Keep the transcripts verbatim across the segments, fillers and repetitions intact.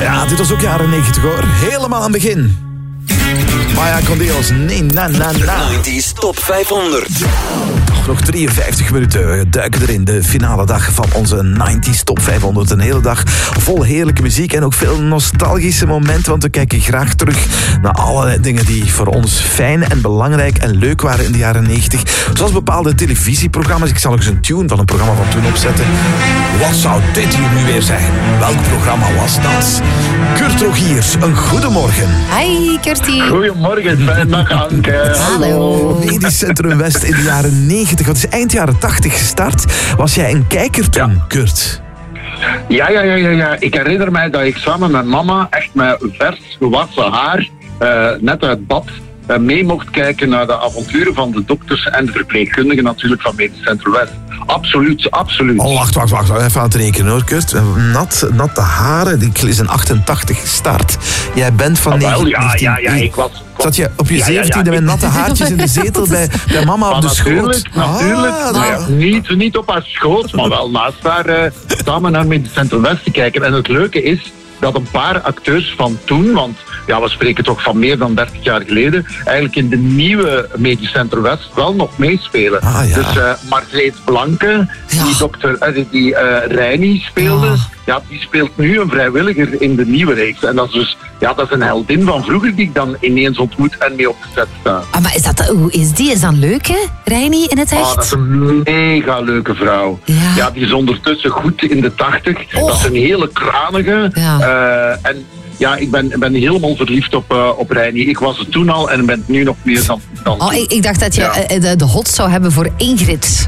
Ja, dit was ook jaren negentig hoor. Helemaal aan het begin. Maya Condeos, nee, na, na, na. negentig Top vijfhonderd. Nog drieënvijftig minuten duiken erin. De finale dag van onze negentig Top vijfhonderd. Een hele dag vol heerlijke muziek en ook veel nostalgische momenten. Want we kijken graag terug naar alle dingen die voor ons fijn en belangrijk en leuk waren in de jaren negentig. Zoals bepaalde televisieprogramma's. Ik zal ook eens een tune van een programma van toen opzetten. Wat zou dit hier nu weer zijn? Welk programma was dat? Kurt Rogiers, een goedemorgen. Hi, Kurtie. Goedemorgen, fijn dag Anke. Hallo. Medisch Centrum West in de jaren negentig. Wat is eind jaren tachtig gestart. Was jij een kijker toen, Ja. Kurt? Ja, ja, ja, ja, ja. Ik herinner mij dat ik samen met mama echt met vers gewassen haar, uh, net uit bad, uh, mee mocht kijken naar de avonturen van de dokters en de verpleegkundigen natuurlijk van Medisch Centrum West. Absoluut, absoluut. Oh, wacht, wacht, wacht. Even aan het rekenen hoor, Kurt. Nat, natte haren, die is in achtentachtig gestart. Jij bent van Ah, wel, negentien... ja, ja, ja, ik was... Zat je op je Ja, ja, ja. zeventiende met natte haartjes in de zetel bij, bij mama op Maar de schoot? natuurlijk, natuurlijk. Ah, Nou ja, niet, niet op haar schoot, maar wel naast haar uh, samen naar Medisch Centrum West te kijken. En het leuke is dat een paar acteurs van toen, want ja, we spreken toch van meer dan dertig jaar geleden, eigenlijk in de nieuwe Medisch Centrum West wel nog meespelen. Ah, ja. Dus uh, Margreet Blanke, Ja. die dokter uh, die, die uh, Reini speelde, Ja. ja, die speelt nu een vrijwilliger in de nieuwe reeks. En dat is dus, ja, dat is een heldin van vroeger die ik dan ineens ontmoet en mee op de set sta. Ah, maar is dat, hoe is die? Is dat leuk, hè? Reini in het echt? Ah, dat is een mega leuke vrouw. Ja. die is ondertussen goed in de tachtig. Oh. Dat is een hele kranige. Ja. Uh, en ja, ik ben, ben helemaal verliefd op, uh, op Reini. Ik was het toen al en ben het nu nog meer dan, dan Oh, toen. ik, ik dacht dat je Ja. eh, de, de hot zou hebben voor Ingrid.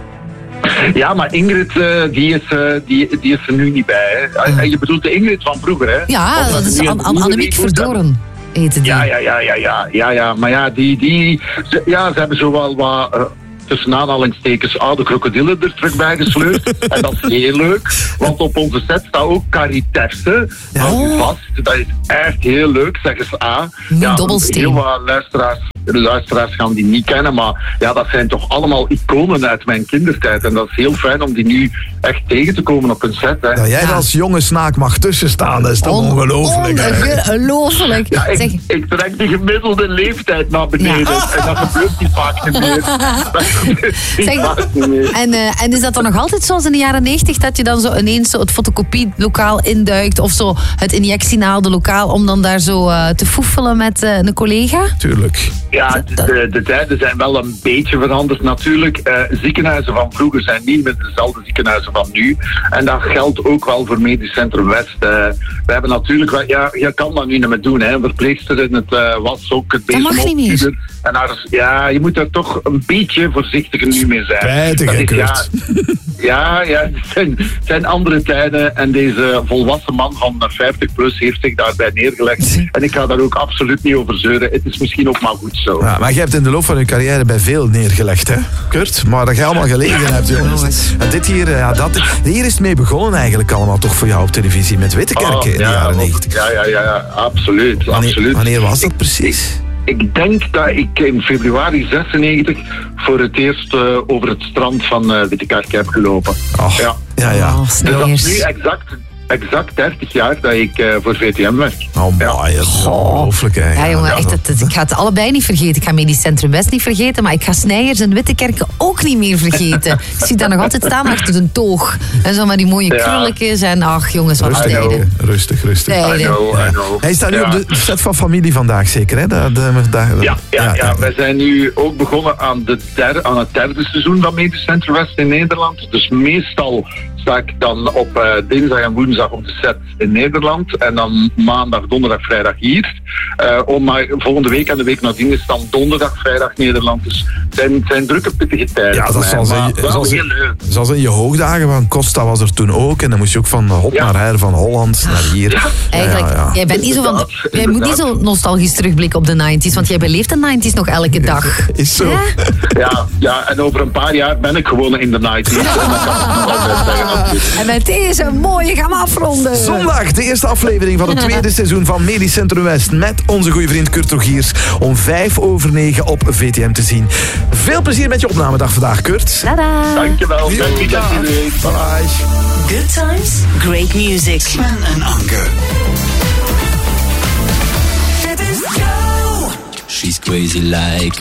Ja, maar Ingrid, uh, die, is, uh, die, die is er nu niet bij. Hè. Ah. Uh, je bedoelt de Ingrid van vroeger, hè? Ja, Of dat is nu An- een An- nieuwe Annemiek reboot hebben. Verdoren. Heette die. Ja, ja, ja, ja, ja, ja, ja. Maar ja, die, die, ze, ja, ze hebben zo wel wat, uh, tussen aanhalingstekens, oude krokodillen er terug bij gesleurd. En dat is heel leuk, want op onze set staat ook Carrie Terse. Ja. Hou u vast, dat is echt heel leuk, zeg eens A. Niet dobbelsteen. Heel wat luisteraars, luisteraars gaan die niet kennen, maar ja, dat zijn toch allemaal iconen uit mijn kindertijd. En dat is heel fijn om die nu echt tegen te komen op een set. Hè. Dat jij er Ja. als jonge snaak mag tussenstaan, dat is toch On- ongelooflijk. hè? Ongelooflijk. Ja, ik, Zeg, ik trek de gemiddelde leeftijd naar beneden. Ja. En dat gebeurt niet vaak niet meer. Dat gebeurt niet Zeg, vaak niet meer. en, uh, en is dat dan nog altijd zoals in de jaren negentig, dat je dan zo ineens zo het fotocopielokaal induikt of zo het injectienaal de lokaal om dan daar zo uh, te foefelen met uh, een collega? Tuurlijk. Ja, de, de, de tijden zijn wel een beetje veranderd natuurlijk. Uh, ziekenhuizen van vroeger zijn niet meer dezelfde ziekenhuizen van nu. En dat geldt ook wel voor Medisch Centrum West. Uh, we hebben natuurlijk, wel- ja, je kan dat nu niet meer doen. Hè. Een verpleegster in het uh, wasok, het Dat mag bezem niet meer. opsturen. En daar is, ja, je moet er toch een beetje voorzichtiger nu mee zijn. Spijtig, Dat hè, is, ja, Kurt. ja, ja, het zijn, het zijn andere tijden. En deze volwassen man van vijftig plus heeft zich daarbij neergelegd. En ik ga daar ook absoluut niet over zeuren. Het is misschien ook maar goed zo. Ja, maar je hebt in de loop van je carrière bij veel neergelegd, hè, Kurt? Maar dat je allemaal gelegen hebt, jongens. En dit hier, ja, dat, hier is het mee begonnen eigenlijk allemaal toch voor jou op televisie met Wittekerke Oh, in de ja, jaren want- negentig. Ja, ja, ja, ja, absoluut. Wanneer, absoluut. wanneer was dat precies? Ik denk dat ik in februari zesennegentig voor het eerst uh, over het strand van uh, Wittekerke heb gelopen. Och, Ja. ja, ja. Oh, Dus dat is nu sneers. exact, exact dertig jaar dat ik uh, voor V T M werk. Oh, mooi, dat is ongelooflijk, hè. Ja, jongen, Ja, echt, het, het- ik ga het allebei niet vergeten. Ik ga Medisch Centrum West niet vergeten, maar ik ga Snijers en Wittekerke ook niet meer vergeten. Ik zie daar nog altijd staan achter de toog. En zo met die mooie Ja. krulletjes. En ach, jongens, wat Rustig, tijden. rustig, rustig. Nee. I Tijden. know, Ja. I know. Hij staat nu Ja. op de set van Familie vandaag, zeker, hè? Dat, dat, dat- Ja, ja, ja, wij zijn nu ook begonnen aan, de der, aan het derde seizoen van Medisch Centrum West in Nederland. Dus meestal sta ik dan op uh, dinsdag en woensdag op de set in Nederland. En dan maandag, donderdag, vrijdag hier. Uh, om maar volgende week en de week nadien is het dan donderdag, vrijdag Nederland. Dus het zijn, het zijn drukke, pittige tijden. Ja, voor dat mij, zal zijn- maar wel zal zijn- heel leuk. Zoals in je hoogdagen van Costa was er toen ook. En dan moest je ook van hop Ja. naar her, van Holland naar hier. Ja, Eigenlijk, ja, ja. jij bent niet zo van, Inderdaad, jij moet niet inderdaad. zo nostalgisch terugblikken op de negentig, want jij beleeft de negentig nog elke dag. Is zo. Ja? Ja, ja, en over een paar jaar ben ik gewoon in de nineties. En dan kan ik het altijd zeggen natuurlijk. En met deze mooie gaan we afronden. Zondag, de eerste aflevering van het tweede seizoen van Medisch Centrum West. Met onze goede vriend Kurt Rogiers. Om vijf over negen op V T M te zien. Veel plezier met je opnamedag vandaag, Kurt. Tada. Dankjewel. Fijn weekend iedereen. Bye. Good times, great music. Sven en Anke. she's crazy like